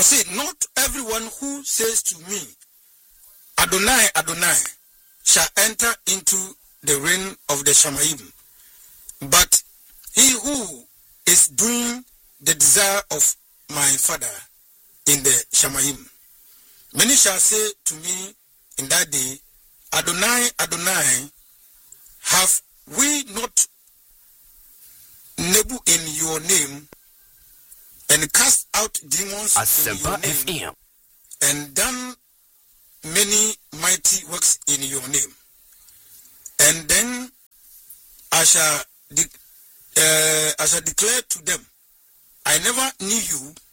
say, not everyone who says to me, Adonai, Adonai, shall enter into the reign of the Shamaim, but he who is doing the desire of my Father in the Shamaim. Many shall say to me in that day, Adonai, Adonai, have we not Nebu in your name, and cast out demons in your name, and done many mighty works in your name? And then I shall declare to them, I never knew you.